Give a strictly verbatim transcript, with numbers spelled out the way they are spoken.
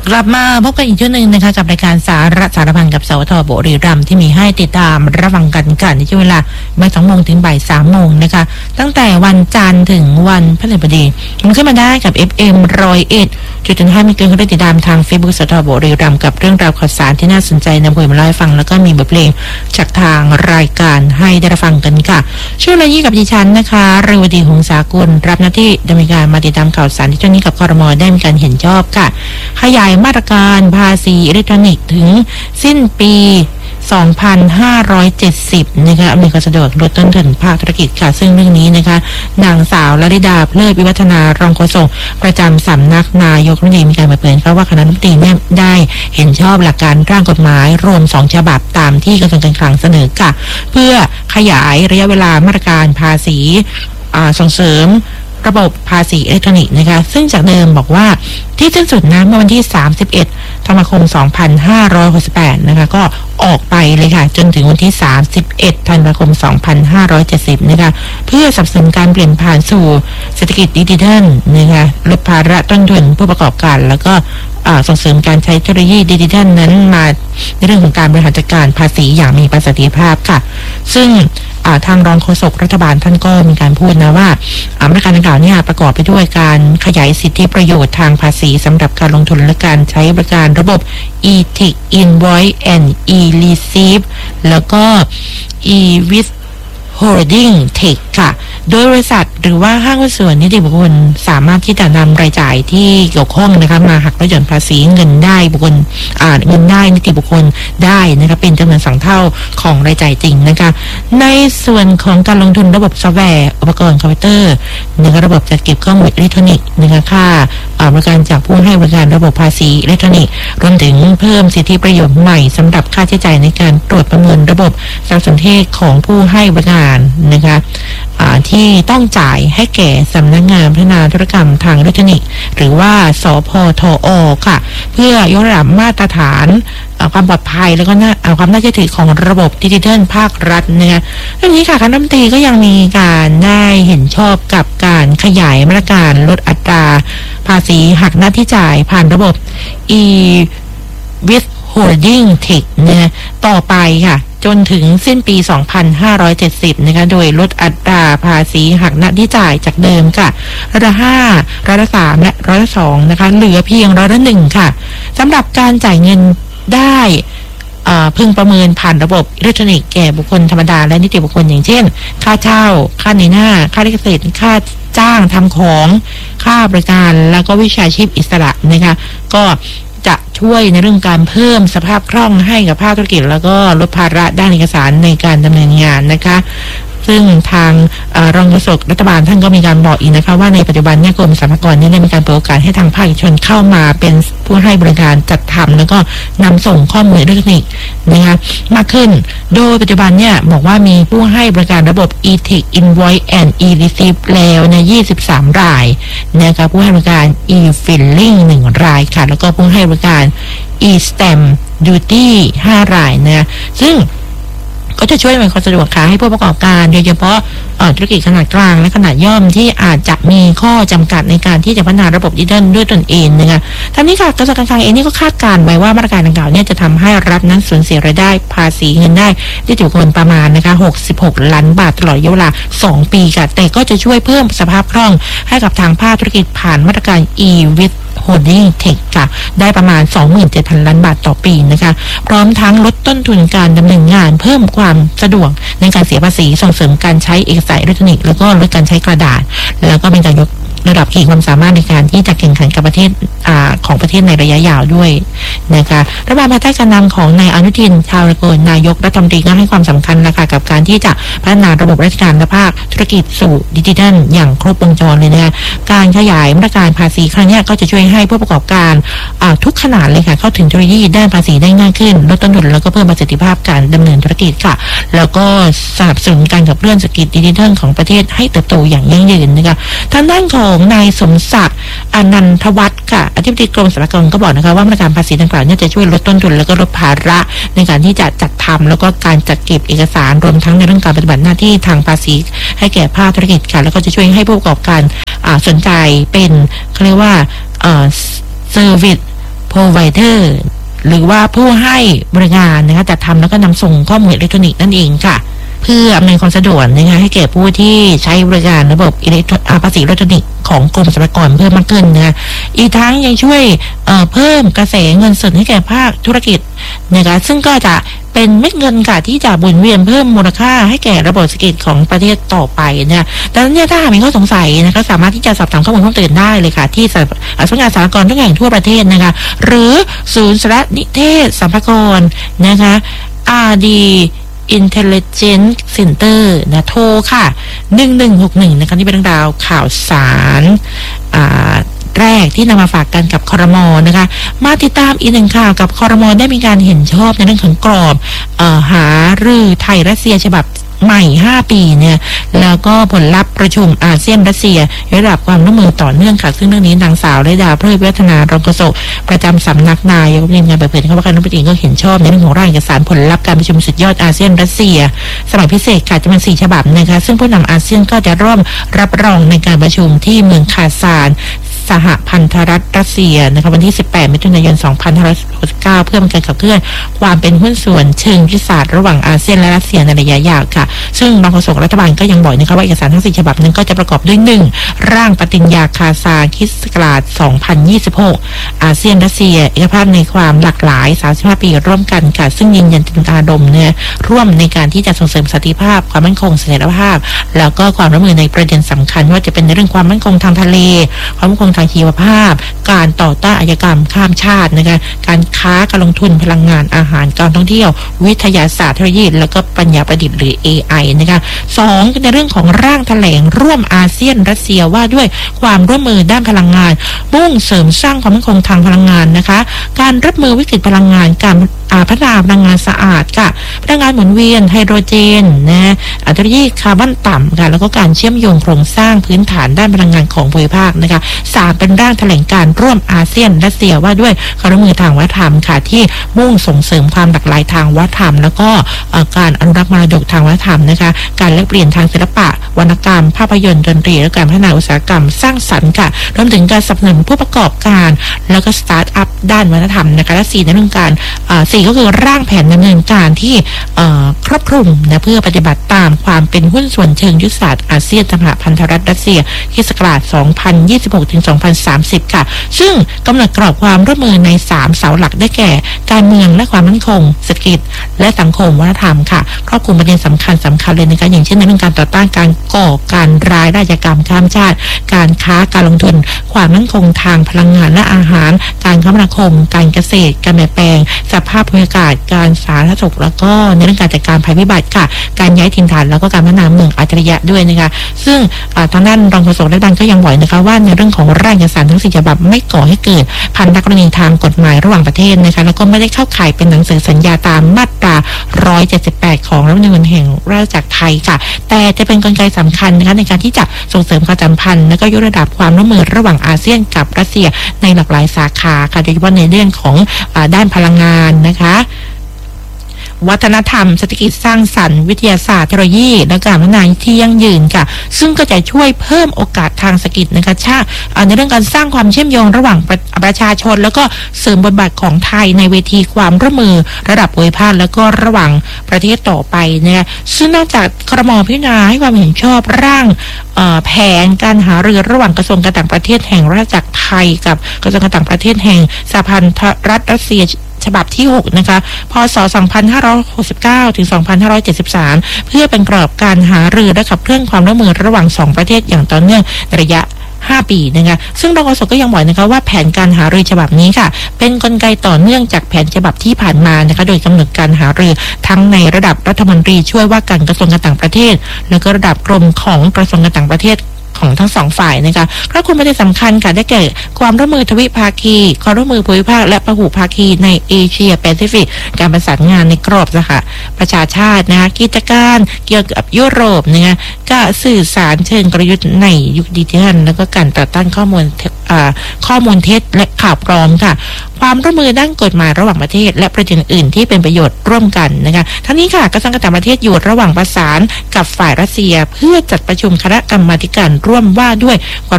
กลับมาพบกันอีกช่วงหนึ่งนะคะกับรายการสาระสารพันกับสวทบุรีรัมย์ที่มีให้ติดตามรับฟังกันกันในช่วงเวลาบ่ายสองโมงถึงบ่ายสามโมงนะคะตั้งแต่วันจันทร์ถึงวันพฤหัสบดีมันขึ้นมาได้กับ เอฟ เอ็ม หนึ่งร้อยเอ็ดจุดห้ามีเกินก็ได้ติดตามทาง Facebook สวทบุรีรัมย์กับเรื่องราวข่าวสารที่น่าสนใจนำคุยมาเล่าให้ฟังแล้วก็มีบทเพลงจากทางรายการให้ได้รับฟังกันค่ะช่วงระยี่กับดิฉันนะคะเรวดีหงสากลรับหน้าที่ดำเนินการมาติดตามข่าวสารที่ช่วงนี้กับครม.ได้มีการเห็นชอบค่ะขยายมาตรการภาษีอิเล็กทรอนิกส์ถึงสิ้นปีสองพันห้าร้อยเจ็ดสิบนะคะอำนวยความสะดวกลดต้นทุนภาคธุรกิจค่ะซึ่งเรื่องนี้นะคะนางสาวลลิดาเพลิดวิวัฒนารองโฆษกประจำสำนักนายกรัฐมนตรีมีการเปิดเผยว่าคณะรัฐมนตรีได้เห็นชอบหลักการร่างกฎหมายรวมสองฉบับตามที่กระทรวงการคลังเสนอค่ะเพื่อขยายระยะเวลามาตรการภาษีส่งเสริมระบบภาษีอิเล็กทรอนิกส์นะคะซึ่งจากเดิมบอกว่าที่สิ้นสุดนะเมื่อวันที่สามสิบเอ็ดธันวาคมสองพันห้าร้อยหกสิบแปดนะคะก็ออกไปเลยค่ะจนถึงวันที่สามสิบเอ็ดธันวาคมสองพันห้าร้อยเจ็ดสิบนะคะเพื่อสนับสนุนการเปลี่ยนผ่านสู่เศรษฐกิจดิจิทัลนะคะลดภาระต้นทุนผู้ประกอบการแล้วก็ส่งเสริมการใช้เทคโนโลยีดิจิทัลนั้นมาในเรื่องของการบริหารจัดการภาษีอย่างมีประสิทธิภาพค่ะซึ่งทางรองโฆษกรัฐบาลท่านก็มีการพูดนะว่ามาตรการดังกล่าวนี้ประกอบไปด้วยการขยายสิทธิประโยชน์ทางภาษีสำหรับการลงทุนและการใช้บริการระบบ e-tick invoice and e-receipt แล้วก็ e-withholding tech ค่ะโดยบริษัทหรือว่าห้างหุ้นส่วนนิติบุคคลสามารถที่จะนำรายจ่ายที่เกี่ยวข้องนะคะมาหักลดหย่อนภาษีเงินได้บุคคลอ่าเงินได้นิติบุคคลได้นะคะเป็นจำนวนสองเท่าของรายจ่ายจริงนะคะในส่วนของการลงทุนระบบซอฟต์แวร์อุปกรณ์คอมพิวเตอร์นะคะระบบจัดเก็บข้อมูลอิเล็กทรอนิกส์นะคะค่าบริการจากผู้ให้บริการระบบภาษีอิเล็กทรอนิกส์รวมถึงเพิ่มสิทธิประโยชน์ใหม่สำหรับค่าใช้จ่ายในการตรวจประเมินระบบสารสนเทศของผู้ให้บริการนะคะที่ต้องจ่ายให้แก่สำนักงานพัฒนาธุรกรรมทางอิเล็กทรอนิกส์หรือว่าสพทอค่ะเพื่อยกระดับมาตรฐานความปลอดภัยแล้วก็ความน่าเชื่อถือของระบบดิจิทัลภาครัฐนะคะเรื่องนี้ค่ะคณะรัฐมนตรีก็ยังมีการได้เห็นชอบกับการขยายมาตรการลดอัตราภาษีหักหน้าที่จ่ายผ่านระบบ e-withholding tech นะต่อไปค่ะจนถึงสิ้นปีสองพันห้าร้อยเจ็ดสิบนะคะโดยลดอัตราภาษีหักหน้าที่จ่ายจากเดิมค่ะร้อยละห้าร้อยละสามและร้อยละสองนะคะเหลือเพียงร้อยละหนึ่งค่ะสำหรับการจ่ายเงินได้พึงประเมินผ่านระบบอิเล็กทรอนิกส์แก่บุคคลธรรมดาและนิติบุคคลอย่างเช่นค่าเช่าค่าในหน้าค่าลิขสิทธิ์ค่าจ้างทำของค่าบริการแล้วก็วิชาชีพอิสระนะคะก็จะช่วยในเรื่องการเพิ่มสภาพคล่องให้กับภาคธุรกิจแล้วก็ลดภาระด้านเอกสารในการดำเนินงานนะคะซึ่งทางรองโฆษกรัฐบาลท่านก็มีการบอกอีกนะคะว่าในปัจจุบันเนี่ยกรมสรรพากรเนี่ยได้มีการเปิดโอกาสให้ทางภาคเอกชนเข้ามาเป็นผู้ให้บริการจัดทำแล้วก็นำส่งข้อมูลอิเล็กทรอนิกส์นะคะมากขึ้นโดยปัจจุบันเนี่ยบอกว่ามีผู้ให้บริการระบบ e-tick invoice and e-receipt แล้วในยี่สิบสามรายนะคะผู้ให้บริการ e-filing หนึ่งรายค่ะแล้วก็ผู้ให้บริการ e-stamp duty ห้ารายนะซึ่งก็จะช่วยในความสะดวกค่ะให้ผู้ประกอบการโดยเฉพาะธุรกิจขนาดกลางและขนาดย่อมที่อาจจะมีข้อจำกัดในการที่จะพัฒนาระบบดิจิทัลด้วยตนเองนะคะทั้งนี้ค่ะกระทรวงการคลังเองนี่ก็คาดการณ์ไว้ว่ามาตรการดังกล่าวเนี่ยจะทำให้รัฐนั้นสูญเสียรายได้ภาษีเงินได้นิติบุคคลประมาณนะคะหกสิบหกล้านบาทตลอดระยะเวลาสองปีค่ะแต่ก็จะช่วยเพิ่มสภาพคล่องให้กับทางภาคธุรกิจผ่านมาตรการ e-withholding tech ค่ะได้ประมาณ สองหมื่นเจ็ดพัน ล้านบาทต่อปีนะคะพร้อมทั้งลดต้นทุนการดำเนินงานเพิ่มความสะดวกในการเสียภาษีส่งเสริมการใช้เอกสารอิเล็กทรอนิกส์แล้วก็ลดการใช้กระดาษแล้วก็เป็นการยกระดับขีดความสามารถในการที่จะแข่งขันกับประเทศอ่าของประเทศในระยะยาวด้วยนะคะรัฐบาลภายใต้การนำของนายอนุทินชาญวิรากูลนายกรัฐมนตรีก็ให้ความสำคัญนะคะกับการที่จะพัฒนาระบบราชการและภาคธุรกิจสู่ดิจิทัลอย่างครบวงจรเลยนะคะการขยายมาตรการภาษีครั้งนี้ก็จะช่วยให้ผู้ประกอบการอ่าทุกขนาดเลยค่ะเข้าถึงเทคโนโลยีด้านภาษีได้ง่ายขึ้นลดต้นทุนแล้วก็เพิ่มประสิทธิภาพการดำเนินธุรกิจค่ะแล้วก็สนับสนุนการขับเคลื่อนเศรษฐกิจดิจิทัลของประเทศให้เติบโตอย่างยั่งยืนนะคะทางด้านของนายสมศักดิ์อนันทวัฒน์ค่ะอธิบดีกรมสรรพากรก็บอกนะคะว่ามาตรการภาษีดังกล่าวเนี่ยจะช่วยลดต้นทุนแล้วก็ลดภาระในการที่จะจัดทำแล้วก็การจัดเก็บเอกสารรวมทั้งในเรื่องการปฏิบัติหน้าที่ทางภาษีให้แก่ภาคธุรกิจค่ะแล้วก็จะช่วยให้ผู้ประกอบการสนใจเป็นเขาเรียกว่าเซอร์วิส provider หรือว่าผู้ให้บริการนะคะจัดทำแล้วก็นำส่งข้อมูลอิเล็กทรอนิกส์นั่นเองค่ะเพื่ออำนวยความสะดวกนะคะให้แก่ผู้ที่ใช้บริการระบบอิเล็กทรอนิกส์ภาษีอิเล็กทรอนิกส์ของกรมสรรพากรเพิ่มมากขึ้นนะคะอีกทั้งยังช่วยเอ่อเพิ่มกระแสเงินสดให้แก่ภาคธุรกิจนะคะซึ่งก็จะเป็นเม็ดเงินค่ะที่จะหมุนเวียนเพิ่มมูลค่าให้แก่ระบบเศรษฐกิจของประเทศต่อไปเนี่ยดังนั้นเนี่ยถ้าหากมีข้อสงสัยนะคะสามารถที่จะสอบถามข้อมูลเพิ่มเติมได้เลยค่ะที่สำนักงานสรรพากรทุกแห่งทั่วประเทศนะคะหรือศูนย์สารนิเทศสรรพากรนะคะ อาร์ ดี Intelligence Center นะโทรค่ะหนึ่งหนึ่งหกหนึ่งนะคะที่เป็นเรื่องราวข่าวสารอ่าแรกที่นำมาฝากกันกับครม.นะคะมาติดตามอีกหนึ่งข่าวกับครม.ได้มีการเห็นชอบในเรื่องของกรอบเอ่อหารือไทยรัสเซียฉบับใหม่ห้าปีเนี่ยแล้วก็ผลลัพธ์ประชุมอาเซียนรัสเซียระดับความร่วมมือต่อเนื่องค่ะซึ่งเรื่องนี้นางสาวระดาเพลิดวัฒนารองโฆษกประจำสำนักนายกรัฐมนตรีงานเปิดเผยว่าคณะรัฐมนตรีก็เห็นชอบในเรื่องของร่างเอกสารผลลัพธ์การประชุมสุดยอดอาเซียนรัสเซียสมัยพิเศษค่ะจำนวนสี่ฉบับนะคะซึ่งผู้นำอาเซียนก็จะร่วมรับรองในการประชุมที่เมืองคาซานสหพันธรัฐรัสเซียนะคะวันที่สิบแปดมิถุนายนสองพันห้าร้อยหกสิบเก้าเพื่อเป็นการขับเคลื่อนความเป็นหุ้นส่วนเชิงยุทธศาสตร์ระหว่างอาเซียนและรัสเซียในระยะยาวค่ะซึ่งรองโฆษกรัฐบาลก็ยังบอกนะคะว่าเอกสารทั้งสี่ฉบับนั้นก็จะประกอบด้วยหนึ่งร่างปฏิญญาคาซานคริสต์ศักราชสองพันยี่สิบหกอาเซียนรัสเซียเอกภาพในความหลากหลายสามสิบห้าปีร่วมกันค่ะซึ่งยืนยันถึงอารมณ์เนี่ยร่วมในการที่จะส่งเสริมสันติภาพความมั่นคงเสถียรภาพแล้วก็ความร่วมมือในประเด็นสำคัญว่าจะเป็นในเรื่องความมั่นคงทางทะเลความมั่นคงทางชีวภาพการต่อต้านอาชญากรรมข้ามชาตินะคะการค้าการลงทุนพลังงานอาหารการท่องเที่ยววิทยาศาสตร์เทคโนโลยีแล้วก็ปัญญาประดิษฐ์หรือ เอ ไอ นะคะสองในเรื่องของร่างแถลงร่วมอาเซียนรัสเซียว่าด้วยความร่วมมือด้านพลังงานมุ่งเสริมสร้างความมั่นคงทางพลังงานนะคะการรับมือวิกฤตพลังงานการพัฒนาพลังงานสะอาดค่ะพลังงานหมุนเวียนไฮโดรเจนนะเทคโนโลยีคาร์บอนต่ำค่ะแล้วก็การเชื่อมโยงโครงสร้างพื้นฐานด้านพลังงานของภูมิภาคนะคะสามเป็นร่างแถลงการร่วมอาเซียนรัสเซียว่าด้วยความร่วมมือทางวัฒนธรรมค่ะที่มุ่งส่งเสริมความหลากหลายทางวัฒนธรรมแล้วก็การอนุรักษ์มรดกทางวัฒนธรรมนะคะการแลกเปลี่ยนทางศิลปะวรรณกรรมภาพยนตร์ดนตรีและการพัฒนาอุตสาหกรรมสร้างสรรค์ค่ะรวมถึงการสนับสนุนผู้ประกอบการแล้วก็สตาร์ทอัพด้านวัฒนธรรมนะคะและสี่ในเรื่องการสี่ก็คือร่างแผนดำเนินการที่ครอบคลุมนะเพื่อปฏิบัติตามความเป็นหุ้นส่วนเชิงยุทธศาสตร์อาเซียนสหพันธรัฐรัสเซียคริสต์ศักราชสองพันยี่สิบหกถึงสองพันสามสิบค่ะซึ่งกำหนดกรอบความร่วมมือในสามเสาหลักได้แก่การเมืองและความมั่นคงเศรษฐกิจและสังคมวัฒนธรรมค่ะครอบคลุมประเด็นสำคัญสำคัญเลยนะคะอย่างเช่นในเรื่องการต่อต้านการก่อการร้ายอาชญากรรมข้ามชาติการค้าการลงทุนความมั่นคงทางพลังงานและอาหารการคมนาคมการเกษตรการเปลี่ยนแปลงสภาพภูมิอากาศการสาธารณสุขแล้วก็ในเรื่องการจัดการภัยพิบัติค่ะการย้ายถิ่นฐานแล้วก็การพัฒนาเมืองอัจฉริยะด้วยนะคะซึ่งทางด้านรองโฆษกรัฐบาลก็ยังบอกนะคะว่าในเรื่องของร่างเอกสารทั้งสี่ฉบับไม่ก่อให้เกิดพันธกรณีทางกฎหมายระหว่างประเทศนะคะแล้วก็ไม่ได้เข้าข่ายเป็นหนังสือสัญญาตามมาตราหนึ่งร้อยเจ็ดสิบแปดของรัฐธรรมนูญแห่งราชอาณาจักรไทยค่ะแต่จะเป็นกลไกสำคัญนะคะในการที่จะส่งเสริมความสัมพันธ์และก็ยกระดับความร่วมมือระหว่างอาเซียนกับรัสเซียในหลากหลายสาขาค่ะโดยเฉพาะในเรื่องของด้านพลังงานนะคะวัฒนธรรมเศรษฐกิจสร้างสรรค์วิทยาศาสตร์เทคโนโลยีและการพัฒนาที่ยั่งยืนค่ะซึ่งก็จะช่วยเพิ่มโอกาสทางเศรษฐกิจนะคะชาในเรื่องการสร้างความเชื่อมโยงระหว่างประชาชนแล้วก็เสริมบทบาทของไทยในเวทีความร่วมมือระดับภูมิภาคแล้วก็ระหว่างประเทศต่อไปเนี่ยซึ่งนอกจากครม.พิจารณาให้ความเห็นชอบร่างแผนการหารือระหว่างกระทรวงการต่างประเทศแห่งราชอาณาจักรไทยกับกระทรวงการต่างประเทศแห่งสหพันธรัฐรัสเซียฉบับที่หกนะคะพ.ศ. สองพันห้าร้อยหกสิบเก้าถึงสองพันห้าร้อยเจ็ดสิบสามเพื่อเป็นกรอบการหารือและขับเคลื่อนความร่วมมือระหว่างสองประเทศอย่างต่อเนื่องระยะห้าปีนะคะซึ่งรองโฆษกก็ยังบอกนะคะว่าแผนการหารือฉบับนี้ค่ะเป็นกลไกต่อเนื่องจากแผนฉบับที่ผ่านมานะคะโดยกำหนดการหารือทั้งในระดับรัฐมนตรีช่วยว่าการกระทรวงการต่างประเทศแล้วก็ระดับกรมของกระทรวงการต่างประเทศของทั้งสองฝ่ายนะคะครอบคลุมประเด็นสำคัญค่ะได้แก่ความร่วมมือทวิภาคีความร่วมมือภูมิภาคและพหุภาคีในเอเชียแปซิฟิกการประสานงานในกรอบสหประชาชาตินะคะกิจการเกี่ยวกับยุโรปนะคะก็สื่อสารเชิงกลยุทธ์ในยุคดิจิทัลแล้วก็การต่อต้านข้อมูลข้อมูลเท็จและข่าวปลอมค่ะความร่วมมือด้านกฎหมายระหว่างประเทศและประเด็นอื่นที่เป็นประโยชน์ร่วมกันนะคะทั้งนี้ค่ะกระทรวงการต่างประเทศอยู่ระหว่างประสานกับฝ่ายรัสเซียเพื่อจัดประชุมคณะกรรมาธิการร่วมว่าด้วยความ